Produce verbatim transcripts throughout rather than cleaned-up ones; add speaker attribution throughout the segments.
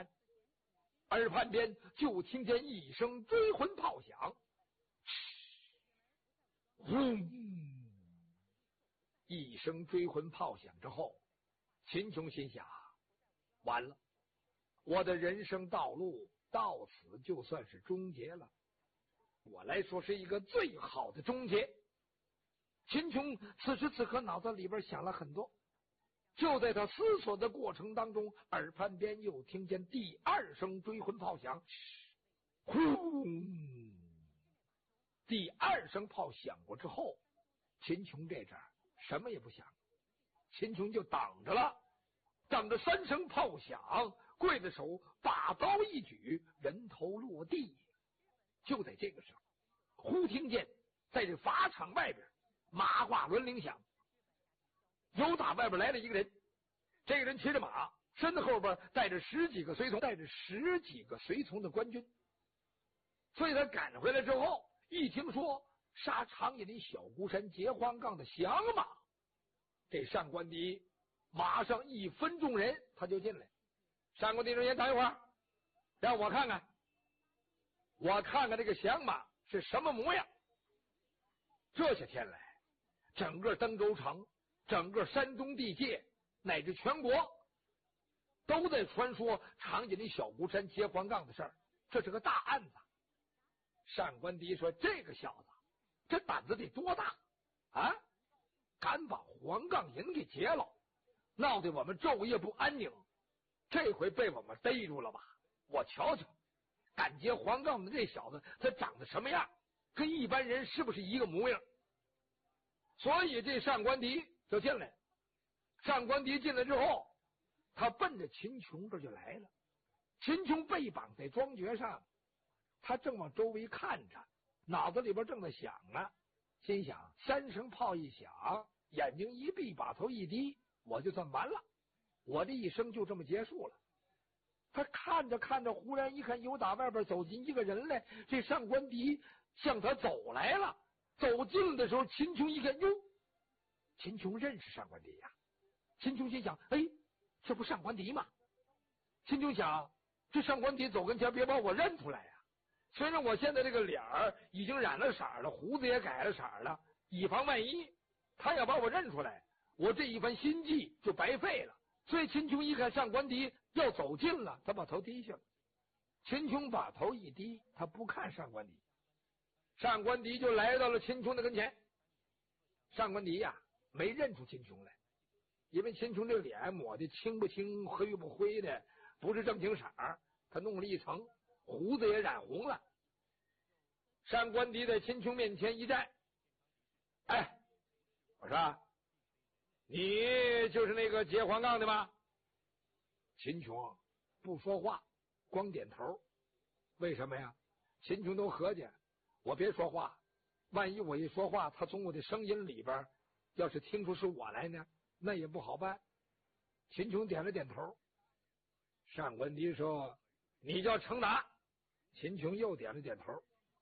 Speaker 1: 然，耳畔边就听见一声追魂炮响，轰！一声追魂炮响之后，秦琼心想：完了，我的人生道路到此就算是终结了。我来说是一个最好的终结。秦琼此时此刻脑子里边想了很多，就在他思索的过程当中，耳畔边又听见第二声追魂炮响，轰！第二声炮响过之后，秦琼这阵什么也不想，秦琼就等着了，等着三声炮响，跪着手把刀一举，人头落地。就在这个时候，忽听见在这法场外边马挂轮铃响，由打外边来了一个人，这个人骑着马，身后边带着十几个随从，带着十几个随从的官军。所以他赶回来之后，一听说杀长野里小孤山结黄杠的降马，这上官迪马上一分众人他就进来。上官迪说：“先等一会儿，让我看看，我看看这个降马是什么模样。”这些天来，整个登州城，整个山东地界乃至全国都在传说长野里小孤山结黄杠的事儿，这是个大案子。上官迪说：“这个小子这胆子得多大啊，敢把黄杠营给劫了，闹得我们昼夜不安宁，这回被我们逮住了吧？我瞧瞧，敢劫黄杠的这小子他长得什么样，跟一般人是不是一个模样？”所以这上官迪就进来。上官迪进来之后，他奔着秦琼这就来了。秦琼被绑在庄爵上，他正往周围看着，脑子里边正在想呢，心想三声炮一响，眼睛一闭，把头一低，我就算完了，我这一生就这么结束了。他看着看着，忽然一看，由打外边走进一个人来，这上官迪向他走来了。走近的时候，秦琼一看，哟，秦琼认识上官迪呀。秦琼心想：哎，这不上官迪吗？秦琼想，这上官迪走跟前，别把我认出来呀。虽然我现在这个脸儿已经染了色了，胡子也改了色了，以防万一，他要把我认出来，我这一番心计就白费了。所以秦琼一看上官迪要走近了，他把头低下了。秦琼把头一低，他不看上官迪。上官迪就来到了秦琼的跟前。上官迪呀，没认出秦琼来，因为秦琼这脸抹的青不青灰不灰的，不是正经色儿，他弄了一层，胡子也染红了。上官迪在秦琼面前一站：“哎，我说，你就是那个劫黄杠的吗？”秦琼不说话，光点头。为什么呀？秦琼都合计，我别说话，万一我一说话，他从我的声音里边要是听出是我来呢，那也不好办。秦琼点了点头。上官迪说：“你叫程达。”秦琼又点了点头。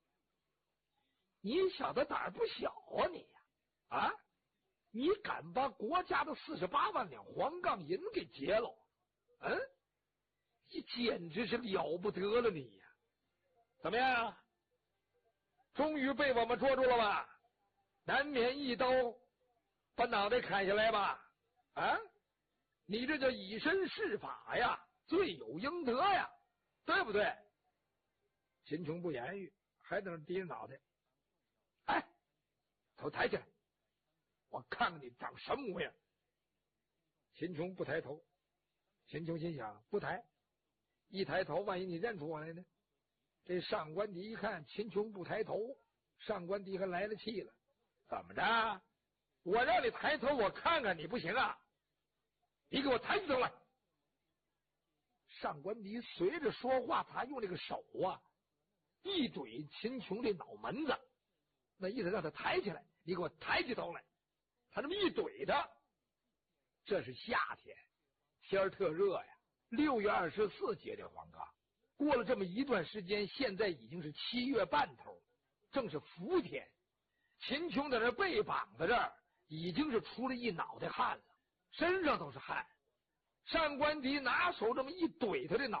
Speaker 1: 你小子胆儿不小啊你呀！啊，你敢把国家的四十八万两黄杠银给劫了？嗯，你简直是了不得了你呀！怎么样？终于被我们捉住了吧？难免一刀把脑袋砍下来吧？啊，你这叫以身试法呀，罪有应得呀，对不对？秦琼不言语，还在那低着脑袋。哎，头抬起来，我看看你长什么模样。秦琼不抬头。秦琼心想，不抬，一抬头万一你认出我来呢？这上官迪一看秦琼不抬头，上官迪还来了气了。怎么着？我让你抬头我看看你不行啊，你给我抬起头来。上官迪随着说话，他用这个手啊一怼秦琼这脑门子，那意思让他抬起来，你给我抬起头来。他这么一怼他，这是夏天，天特热呀，六月二十四结这黄杠，过了这么一段时间，现在已经是七月半头，正是伏天。秦琼在这被绑在这儿，已经是出了一脑袋汗了，身上都是汗。上官迪拿手这么一怼他的脑